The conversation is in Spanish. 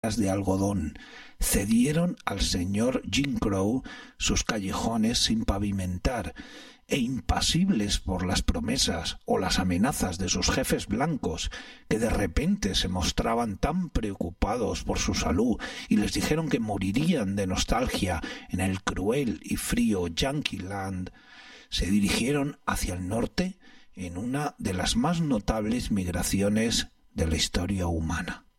de algodón, cedieron al señor Jim Crow sus callejones sin pavimentar, e impasibles por las promesas o las amenazas de sus jefes blancos, que de repente se mostraban tan preocupados por su salud y les dijeron que morirían de nostalgia en el cruel y frío Yankee Land, se dirigieron hacia el norte en una de las más notables migraciones de la historia humana.